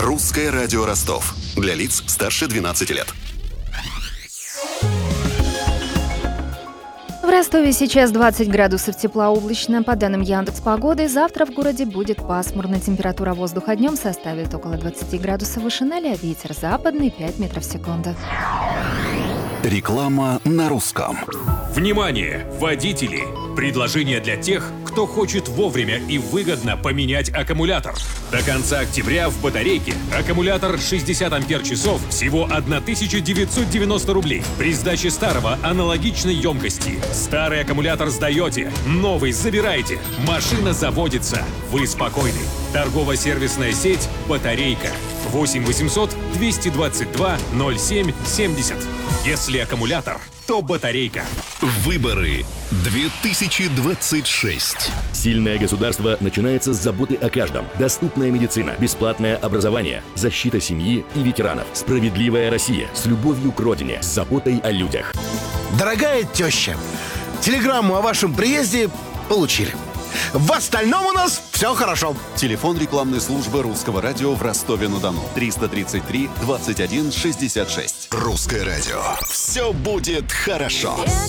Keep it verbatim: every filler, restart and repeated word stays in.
Русское радио Ростов. Для лиц старше двенадцати лет. В Ростове сейчас двадцать градусов тепла, облачно. По данным Яндекс.Погоды, завтра в городе будет пасмурно. Температура воздуха днем составит около двадцати градусов выше ноля, ветер западный пять метров в секунду. Реклама на русском. Внимание, водители! Предложение для тех, кто хочет вовремя и выгодно поменять аккумулятор. До конца октября в батарейке аккумулятор шестьдесят ампер-часов всего тысяча девятьсот девяносто рублей. При сдаче старого аналогичной емкости. Старый аккумулятор сдаете, новый забираете. Машина заводится. Вы спокойны. Торгово-сервисная сеть «Батарейка». восемь восемьсот двести двадцать два ноль семь семьдесят. Если аккумулятор, то батарейка. Выборы две тысячи двадцать шесть. Сильное государство начинается с заботы о каждом. Доступная медицина, бесплатное образование, защита семьи и ветеранов. Справедливая Россия с любовью к родине, с заботой о людях. Дорогая теща, телеграмму о вашем приезде получили. В остальном у нас все хорошо. Телефон рекламной службы Русского радио в Ростове-на-Дону. триста тридцать три двадцать один шестьдесят шесть. Русское радио. Все будет хорошо.